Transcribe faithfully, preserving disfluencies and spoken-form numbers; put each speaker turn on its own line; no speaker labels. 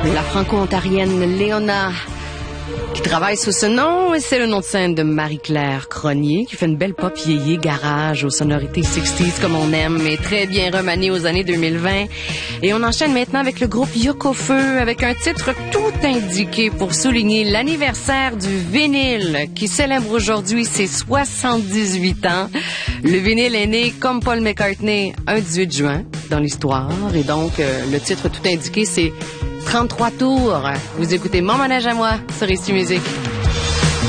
La franco-ontarienne Léona qui travaille sous ce nom, et c'est le nom de scène de Marie-Claire Cronier, qui fait une belle pop yéyé garage aux sonorités soixante comme on aime, mais très bien remaniée aux années deux mille vingt. Et on enchaîne maintenant avec le groupe Yoko Feu, avec un titre tout indiqué pour souligner l'anniversaire du vinyle, qui célèbre aujourd'hui ses soixante-dix-huit ans. Le vinyle est né, comme Paul McCartney, un dix-huit juin dans l'histoire, et donc euh, le titre tout indiqué, c'est trente-trois tours. Vous écoutez Mon manège à moi sur Ici Musique.